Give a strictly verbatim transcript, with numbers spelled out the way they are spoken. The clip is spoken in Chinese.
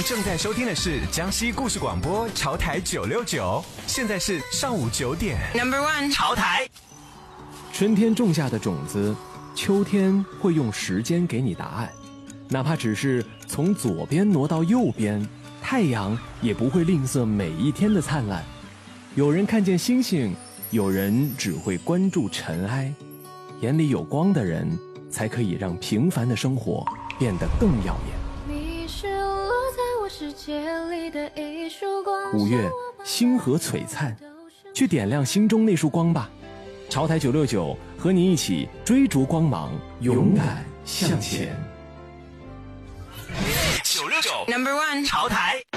正在收听的是江西故事广播潮台九六九，现在是上午九点。Number one， 潮台。 春天种下的种子，秋天会用时间给你答案。哪怕只是从左边挪到右边，太阳也不会吝啬每一天的灿烂。有人看见星星，有人只会关注尘埃。眼里有光的人，才可以让平凡的生活变得更耀眼。 你是落在我世界里的一束光。 五月，星河璀璨，去点亮心中那束光吧。潮台九六九和你一起追逐光芒，勇敢向前。 九六九 Number one 潮台。